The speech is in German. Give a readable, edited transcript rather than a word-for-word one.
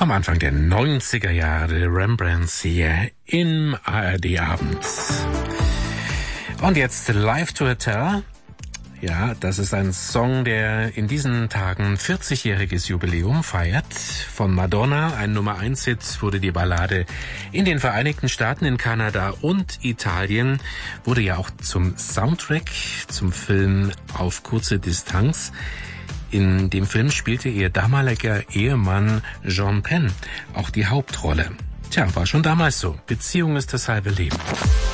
Vom Anfang der 90er Jahre Rembrandts hier im ARD-Abend. Und jetzt Live to Hotel. Ja, das ist ein Song, der in diesen Tagen 40-jähriges Jubiläum feiert. Von Madonna, ein Nummer-1-Hit, wurde die Ballade in den Vereinigten Staaten, in Kanada und Italien, wurde ja auch zum Soundtrack, zum Film Auf kurze Distanz. In dem Film spielte ihr damaliger Ehemann Sean Penn auch die Hauptrolle. Tja, war schon damals so. Beziehung ist das halbe Leben.